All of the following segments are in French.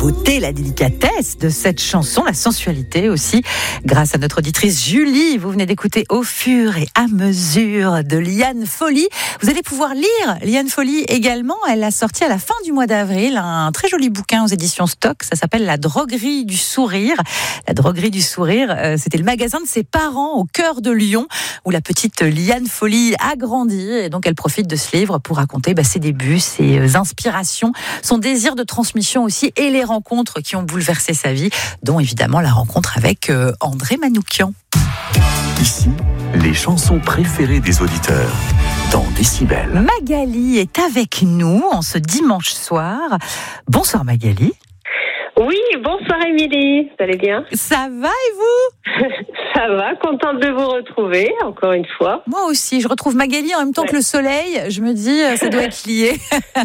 beauté, la délicatesse de cette chanson, la sensualité aussi, grâce à notre auditrice Julie. Vous venez d'écouter Au fur et à mesure de Liane Folly. Vous allez pouvoir lire Liane Folly également. Elle a sorti à la fin du mois d'avril un très joli bouquin aux éditions Stock. Ça s'appelle La droguerie du sourire. La droguerie du sourire, c'était le magasin de ses parents au cœur de Lyon, où la petite Liane Folly a grandi. Et donc, elle profite de ce livre pour raconter ses débuts, ses inspirations, son désir de transmission aussi et les rencontres qui ont bouleversé sa vie, dont évidemment la rencontre avec André Manoukian. Ici, les chansons préférées des auditeurs dans Décibel. Magali est avec nous en ce dimanche soir. Bonsoir Magali. Oui, bonsoir Émilie, vous allez bien? Ça va et vous? Ça va, contente de vous retrouver, encore une fois. Moi aussi, je retrouve Magali en même temps que le soleil, je me dis, ça doit être lié.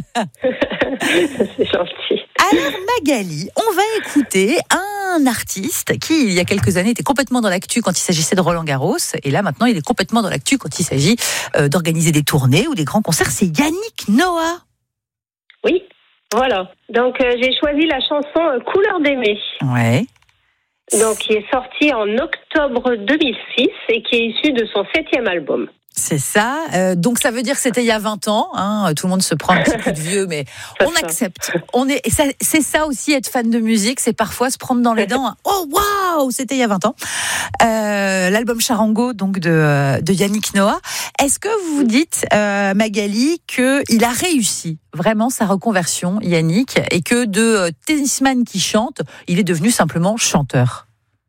C'est gentil. Alors Magali, on va écouter un artiste qui, il y a quelques années, était complètement dans l'actu quand il s'agissait de Roland Garros, et là maintenant il est complètement dans l'actu quand il s'agit d'organiser des tournées ou des grands concerts, c'est Yannick Noah. Oui. Voilà, donc j'ai choisi la chanson Couleur d'aimer. Ouais. Donc qui est sortie en octobre 2006 et qui est issue de son 7e album. C'est ça, donc ça veut dire que c'était il y a 20 ans, hein. Tout le monde se prend un petit coup de vieux, mais on accepte. Et ça, c'est ça aussi être fan de musique, c'est parfois se prendre dans les dents. Oh waouh, c'était il y a 20 ans. L'album Charango, donc de Yannick Noah. Est-ce que vous vous dites, Magali, qu'il a réussi vraiment sa reconversion, Yannick, et que de tennisman qui chante, il est devenu simplement chanteur?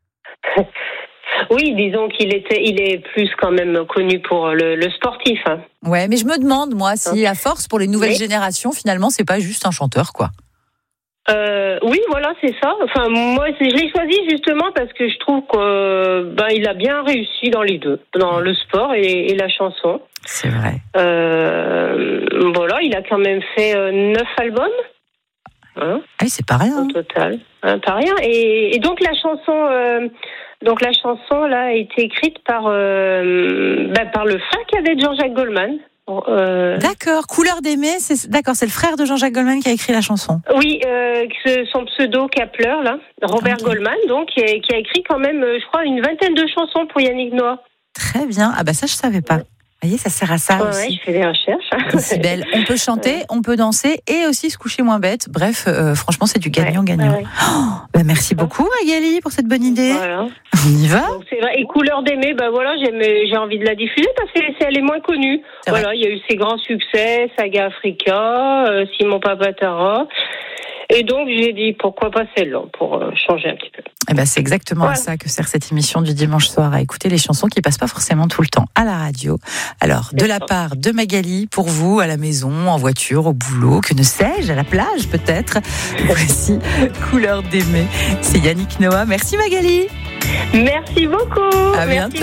Oui, disons qu'il est plus quand même connu pour le sportif. Hein. Ouais, mais je me demande, moi, si à force pour les nouvelles générations, finalement, c'est pas juste un chanteur, quoi. Oui, voilà, c'est ça. Enfin, moi, je l'ai choisi justement parce que je trouve qu'il a bien réussi dans les deux, dans le sport et la chanson. C'est vrai. Voilà, il a quand même fait 9 albums. Hein, ah oui, c'est pas rien. Au total, hein, pas rien. Et donc la chanson. Donc la chanson là a été écrite par le frère cadet de Jean-Jacques Goldman. D'accord, Couleur d'aimer, c'est le frère de Jean-Jacques Goldman qui a écrit la chanson. Oui, son pseudo Kapler là, Robert Goldman, donc qui a écrit quand même, je crois, une vingtaine de chansons pour Yannick Noah. Très bien, ah bah ça je savais pas. Vous voyez, ça sert à ça aussi. Oui, je fais des recherches. C'est belle. On peut chanter, on peut danser et aussi se coucher moins bête. Bref, franchement, c'est du gagnant-gagnant. Ouais. Oh, merci beaucoup, Magali, pour cette bonne idée. Voilà. On y va. Donc, c'est vrai. Et Couleur d'aimer, voilà, j'ai envie de la diffuser parce qu'elle est moins connue. Voilà, il y a eu ses grands succès, Saga Africa, Simon Papatara. Et donc, j'ai dit, pourquoi pas celle-là, pour changer un petit peu. Eh ben, c'est exactement à ça que sert cette émission du dimanche soir, à écouter les chansons qui passent pas forcément tout le temps à la radio. Alors, de la part de Magali, pour vous, à la maison, en voiture, au boulot, que ne sais-je, à la plage peut-être, voici Couleur d'aimer. C'est Yannick Noah. Merci Magali. Merci beaucoup. À bientôt.